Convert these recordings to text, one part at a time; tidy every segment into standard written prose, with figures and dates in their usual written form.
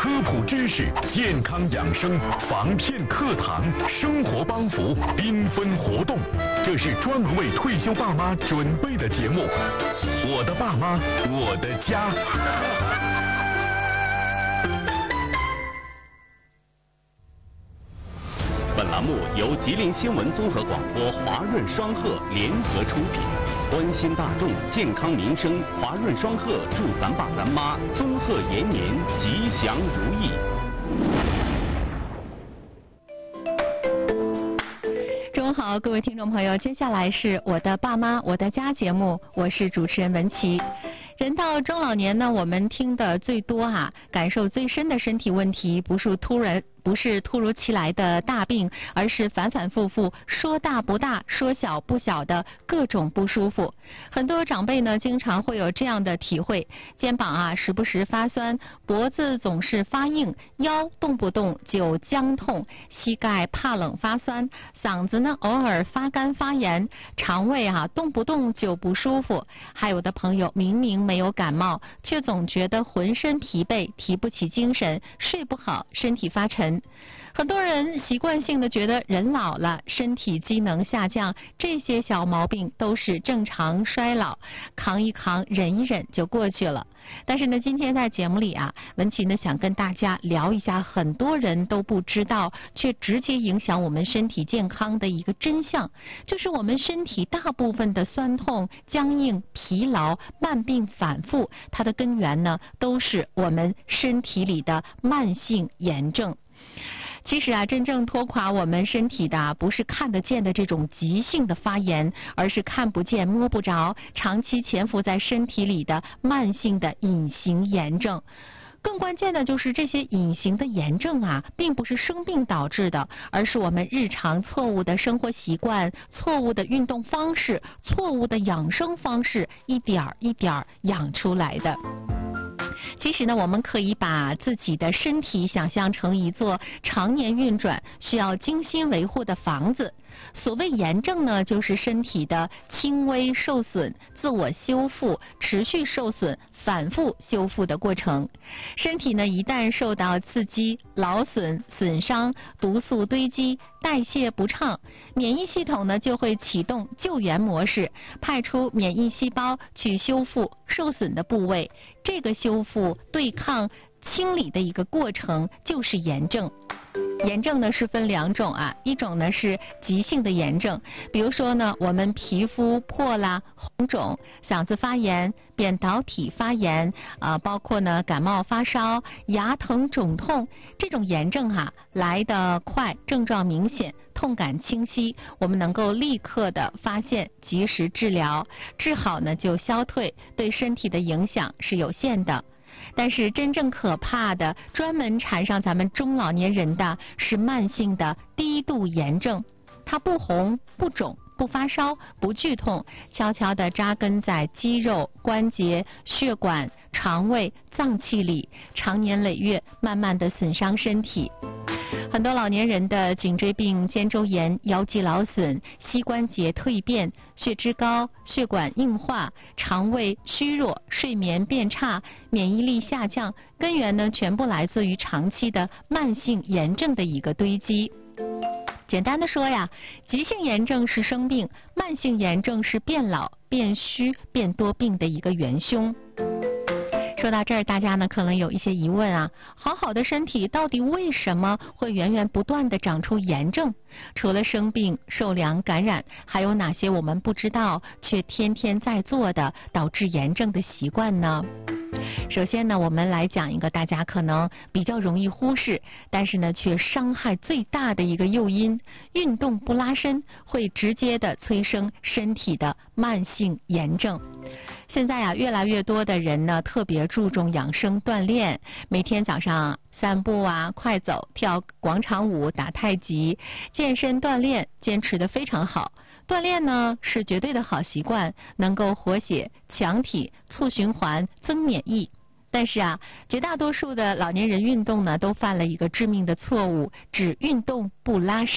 科普知识、健康养生、防骗课堂、生活帮扶、缤纷活动，这是专门为退休爸妈准备的节目。我的爸妈，我的家。 本栏目由吉林新闻综合广播华润双鹤联合出品，关心大众健康民生，华润双鹤祝咱爸咱妈综合延年吉祥如意。 中午好，各位听众朋友，接下来是我的爸妈我的家节目，我是主持人文琪。人到中老年呢，我们听的最多感受最深的身体问题，不是突如其来的大病，而是反反复复说大不大说小不小的各种不舒服。很多长辈呢经常会有这样的体会，肩膀时不时发酸，脖子总是发硬，腰动不动就僵痛，膝盖怕冷发酸，嗓子呢偶尔发干发炎，肠胃动不动就不舒服。还有的朋友明明没有感冒，却总觉得浑身疲惫，提不起精神，睡不好，身体发沉。很多人习惯性的觉得人老了，身体机能下降，这些小毛病都是正常衰老，扛一扛，忍一忍就过去了。但是呢，今天在节目里文琪呢想跟大家聊一下很多人都不知道，却直接影响我们身体健康的一个真相，就是我们身体大部分的酸痛、僵硬、疲劳、慢病反复，它的根源呢都是我们身体里的慢性炎症。其实真正拖垮我们身体的不是看得见的这种急性的发炎，而是看不见摸不着，长期潜伏在身体里的慢性的隐形炎症。更关键的就是这些隐形的炎症并不是生病导致的，而是我们日常错误的生活习惯、错误的运动方式、错误的养生方式一点一点养出来的。其实呢，我们可以把自己的身体想象成一座常年运转、需要精心维护的房子。所谓炎症呢，就是身体的轻微受损、自我修复、持续受损、反复修复的过程。身体呢，一旦受到刺激、劳损、损伤、毒素堆积、代谢不畅，免疫系统呢就会启动救援模式，派出免疫细胞去修复受损的部位。这个修复、对抗、清理的一个过程就是炎症。炎症呢是分两种一种呢是急性的炎症，比如说呢我们皮肤破啦、红肿、嗓子发炎、扁桃体发炎包括呢感冒发烧、牙疼肿痛，这种炎症来得快，症状明显，痛感清晰，我们能够立刻的发现，及时治疗，治好呢就消退，对身体的影响是有限的。但是真正可怕的，专门缠上咱们中老年人的是慢性的低度炎症，它不红、不肿、不发烧、不剧痛，悄悄地扎根在肌肉、关节、血管、肠胃、脏器里，长年累月，慢慢地损伤身体。很多老年人的颈椎病、肩周炎、腰肌劳损、膝关节蜕变、血脂高、血管硬化、肠胃虚弱、睡眠变差、免疫力下降，根源呢全部来自于长期的慢性炎症的一个堆积。简单的说急性炎症是生病，慢性炎症是变老、变虚、变多病的一个元凶。说到这儿，大家呢可能有一些疑问好的身体到底为什么会源源不断的长出炎症？除了生病、受凉、感染，还有哪些我们不知道却天天在做的导致炎症的习惯呢？首先呢，我们来讲一个大家可能比较容易忽视，但是呢却伤害最大的一个诱因：运动不拉伸会直接的催生身体的慢性炎症。现在越来越多的人呢特别注重养生锻炼，每天早上散步快走、跳广场舞、打太极，健身锻炼坚持得非常好。锻炼呢是绝对的好习惯，能够活血、强体、促循环、增免疫。但是绝大多数的老年人运动呢都犯了一个致命的错误，只运动不拉伸。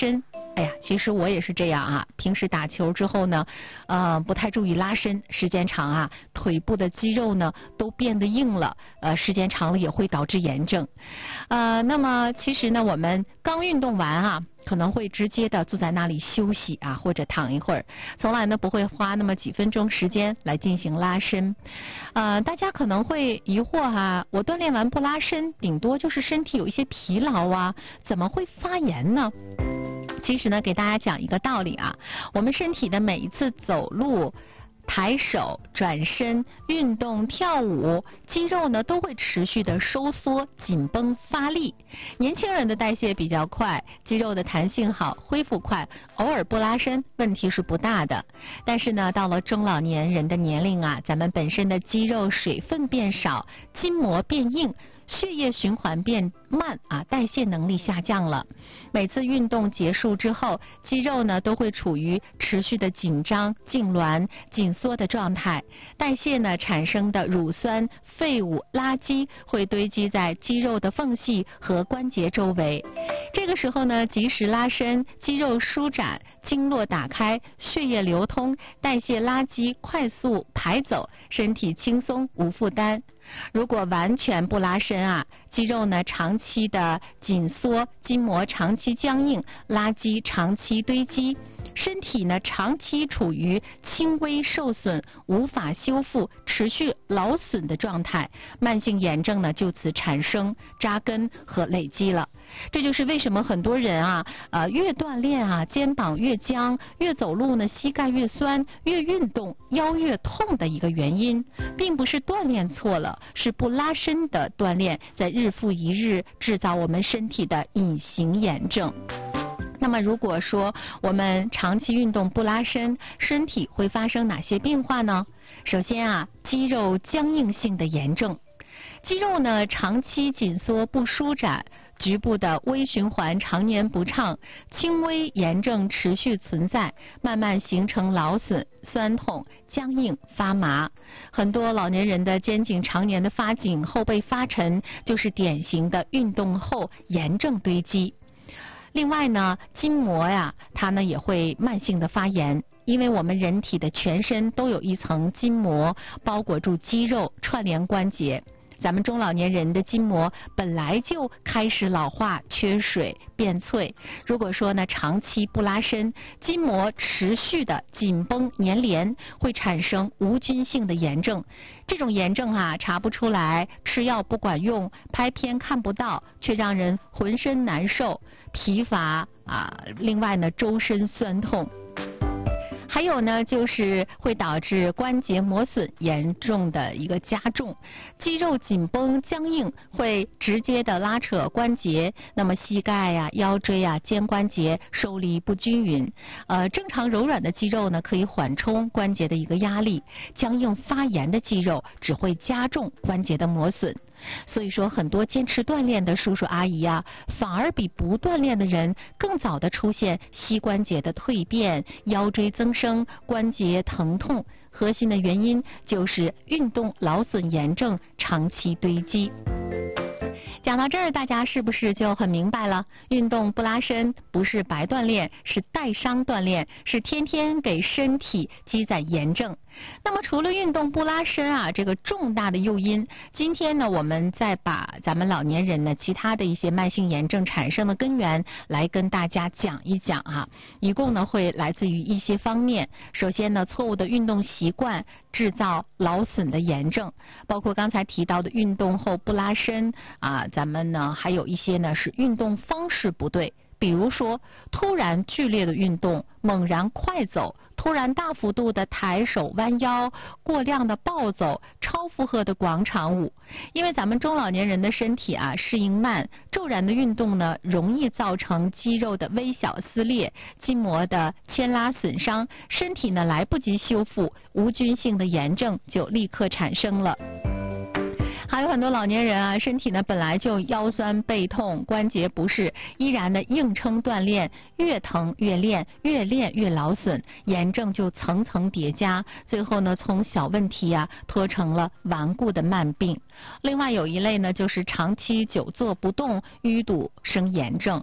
哎呀，其实我也是这样啊。平时打球之后呢，不太注意拉伸，时间长啊，腿部的肌肉呢都变得硬了，时间长了也会导致炎症。那么其实呢，我们刚运动完啊，可能会直接的坐在那里休息啊，或者躺一会儿，从来呢不会花那么几分钟时间来进行拉伸。大家可能会疑惑哈，我锻炼完不拉伸，顶多就是身体有一些疲劳啊，怎么会发炎呢？其实呢，给大家讲一个道理啊，我们身体的每一次走路、抬手、转身、运动、跳舞，肌肉呢都会持续的收缩、紧绷、发力。年轻人的代谢比较快，肌肉的弹性好，恢复快，偶尔不拉伸问题是不大的。但是呢，到了中老年人的年龄啊，咱们本身的肌肉水分变少，筋膜变硬，血液循环变慢啊，代谢能力下降了。每次运动结束之后，肌肉呢都会处于持续的紧张、痉挛、紧缩的状态，代谢呢产生的乳酸、废物、垃圾会堆积在肌肉的缝隙和关节周围。这个时候呢，及时拉伸，肌肉舒展，经络打开，血液流通，代谢垃圾快速排走，身体轻松无负担。如果完全不拉伸啊，肌肉呢长期的紧缩，筋膜长期僵硬，垃圾长期堆积，身体呢长期处于轻微受损、无法修复、持续劳损的状态，慢性炎症呢就此产生、扎根和累积了。这就是为什么很多人啊，越锻炼啊，肩膀越僵，越走路呢膝盖越酸，越运动腰越痛的一个原因，并不是锻炼错了，是不拉伸的锻炼在日复一日制造我们身体的隐形炎症。那么如果说我们长期运动不拉伸，身体会发生哪些变化呢？首先啊，肌肉僵硬性的炎症。肌肉呢长期紧缩不舒展，局部的微循环常年不畅，轻微炎症持续存在，慢慢形成劳损、酸痛、僵硬、发麻。很多老年人的肩颈常年的发紧、后背发沉，就是典型的运动后炎症堆积。另外呢，筋膜呀，它呢也会慢性的发炎，因为我们人体的全身都有一层筋膜包裹住肌肉，串联关节。咱们中老年人的筋膜本来就开始老化、缺水、变脆。如果说呢长期不拉伸，筋膜持续的紧绷粘连，会产生无菌性的炎症。这种炎症啊查不出来，吃药不管用，拍片看不到，却让人浑身难受、疲乏啊。另外呢，周身酸痛。还有呢，就是会导致关节磨损严重的一个加重，肌肉紧绷僵硬会直接的拉扯关节，那么膝盖呀、腰椎啊、肩关节受力不均匀。正常柔软的肌肉呢，可以缓冲关节的一个压力，僵硬发炎的肌肉只会加重关节的磨损。所以说，很多坚持锻炼的叔叔阿姨啊，反而比不锻炼的人更早的出现膝关节的蜕变、腰椎增生、关节疼痛。核心的原因就是运动劳损炎症长期堆积。讲到这儿，大家是不是就很明白了？运动不拉伸不是白锻炼，是带伤锻炼，是天天给身体积攒炎症。那么除了运动不拉伸啊，这个重大的诱因，今天呢，我们再把咱们老年人呢其他的一些慢性炎症产生的根源来跟大家讲一讲啊。一共呢会来自于一些方面。首先呢，错误的运动习惯制造劳损的炎症，包括刚才提到的运动后不拉伸啊，咱们呢还有一些呢是运动方式不对。比如说，突然剧烈的运动、猛然快走、突然大幅度的抬手弯腰、过量的暴走、超负荷的广场舞。因为咱们中老年人的身体啊适应慢，骤然的运动呢容易造成肌肉的微小撕裂、筋膜的牵拉损伤，身体呢来不及修复，无菌性的炎症就立刻产生了。还有很多老年人啊，身体呢本来就腰酸背痛、关节不适，依然的硬撑锻炼，越疼越练，越练越劳损，炎症就层层叠加，最后呢从小问题啊拖成了顽固的慢病。另外有一类呢就是长期久坐不动，淤堵生炎症。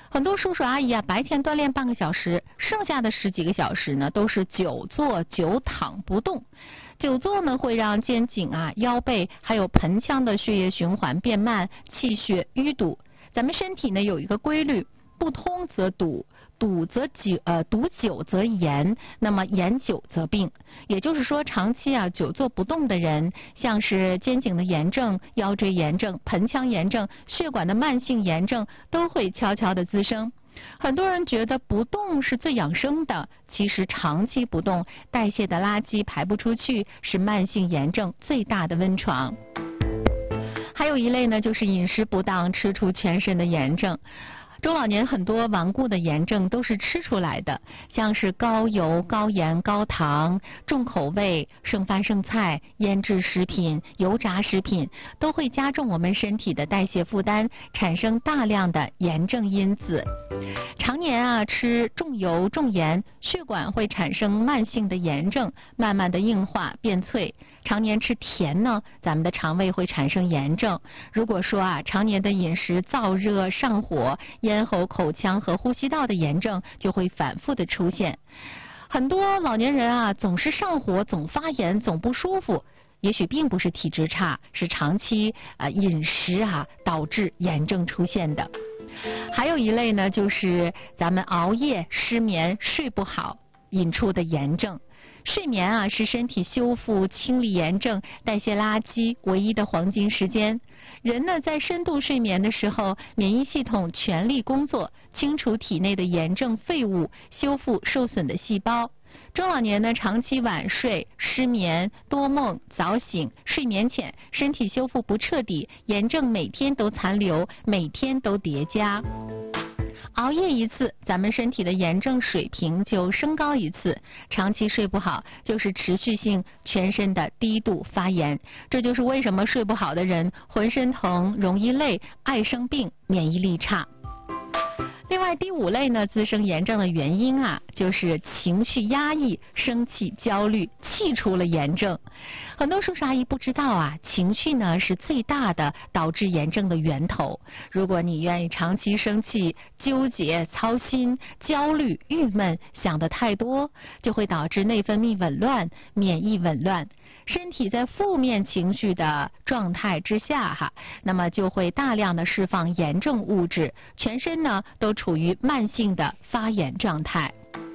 很多叔叔阿姨啊，白天锻炼半个小时，剩下的10几个小时呢，都是久坐久躺不动。久坐呢，会让肩颈啊、腰背还有盆腔的血液循环变慢，气血淤堵。咱们身体呢有一个规律，不通则堵，堵久则炎，那么炎久则病。也就是说，长期啊久坐不动的人，像是肩颈的炎症、腰椎炎症、盆腔炎症、血管的慢性炎症，都会悄悄的滋生。很多人觉得不动是最养生的，其实长期不动，代谢的垃圾排不出去，是慢性炎症最大的温床。还有一类呢，就是饮食不当，吃出全身的炎症。中老年很多顽固的炎症都是吃出来的，像是高油、高盐、高糖、重口味、剩饭剩菜、腌制食品、油炸食品，都会加重我们身体的代谢负担，产生大量的炎症因子。常年啊吃重油重盐，血管会产生慢性的炎症，慢慢的硬化变脆。常年吃甜呢，咱们的肠胃会产生炎症。如果说啊常年的饮食燥热上火，咽喉、口腔和呼吸道的炎症就会反复的出现。很多老年人啊总是上火、总发炎、总不舒服，也许并不是体质差，是长期饮食导致炎症出现的。还有一类呢，就是咱们熬夜、失眠、睡不好引出的炎症。睡眠啊是身体修复、清理炎症、代谢垃圾唯一的黄金时间。人呢在深度睡眠的时候，免疫系统全力工作，清除体内的炎症废物，修复受损的细胞。中老年呢长期晚睡、失眠、多梦、早醒、睡眠浅，身体修复不彻底，炎症每天都残留，每天都叠加。熬夜一次，咱们身体的炎症水平就升高一次。长期睡不好，就是持续性全身的低度发炎。这就是为什么睡不好的人浑身疼、容易累、爱生病、免疫力差。另外第5类呢，滋生炎症的原因啊，就是情绪压抑、生气、焦虑，气出了炎症。很多叔叔阿姨不知道啊，情绪呢是最大的导致炎症的源头。如果你愿意长期生气、纠结、操心、焦虑、郁闷，想得太多，就会导致内分泌紊乱、免疫紊乱。身体在负面情绪的状态之下那么就会大量的释放炎症物质，全身呢都处于慢性的发炎状态。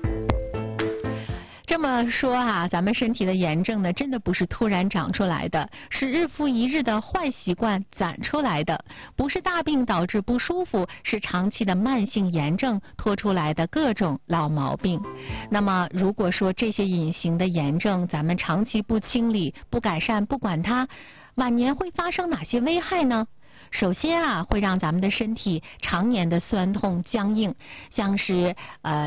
这么说咱们身体的炎症呢，真的不是突然长出来的，是日复一日的坏习惯攒出来的，不是大病导致不舒服，是长期的慢性炎症拖出来的各种老毛病。那么如果说这些隐形的炎症咱们长期不清理、不改善、不管它，晚年会发生哪些危害呢？首先会让咱们的身体常年的酸痛僵硬，像是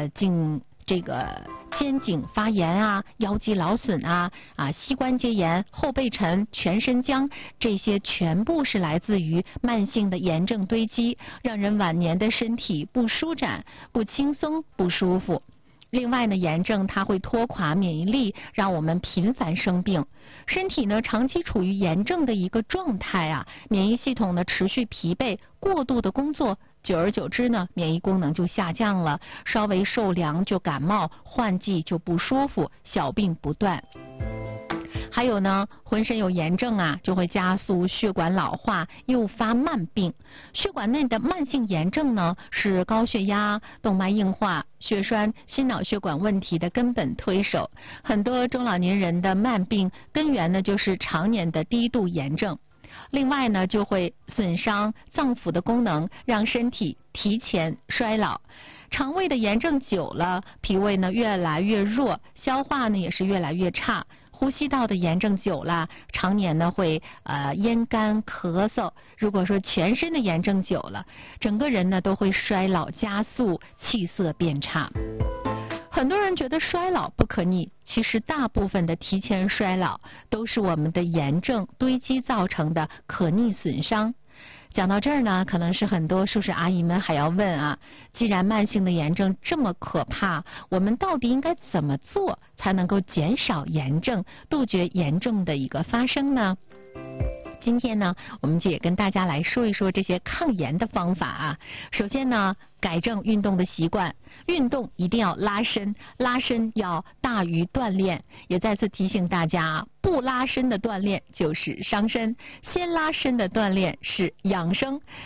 肩颈发炎腰肌劳损膝关节炎、后背沉、全身僵，这些全部是来自于慢性的炎症堆积，让人晚年的身体不舒展、不轻松、不舒服。另外呢，炎症它会拖垮免疫力，让我们频繁生病。身体呢长期处于炎症的一个状态免疫系统呢持续疲惫，过度的工作，久而久之呢，免疫功能就下降了，稍微受凉就感冒，换季就不舒服，小病不断。还有呢，浑身有炎症就会加速血管老化，诱发慢病。血管内的慢性炎症呢，是高血压、动脉硬化、血栓、心脑血管问题的根本推手。很多中老年人的慢病根源呢，就是常年的低度炎症。另外呢，就会损伤脏腑的功能，让身体提前衰老。肠胃的炎症久了，脾胃呢越来越弱，消化呢也是越来越差。呼吸道的炎症久了，常年呢会咽干咳嗽。如果说全身的炎症久了，整个人呢都会衰老加速，气色变差。很多人觉得衰老不可逆，其实大部分的提前衰老都是我们的炎症堆积造成的可逆损伤。讲到这儿呢，可能是很多叔叔阿姨们还要问既然慢性的炎症这么可怕，我们到底应该怎么做才能够减少炎症，杜绝炎症的一个发生呢？ 今天呢，我们就也跟大家来说一说这些抗炎的方法啊。首先呢，改正运动的习惯，运动一定要拉伸，拉伸要大于锻炼。也再次提醒大家啊，不拉伸的锻炼就是伤身，先拉伸的锻炼是养生。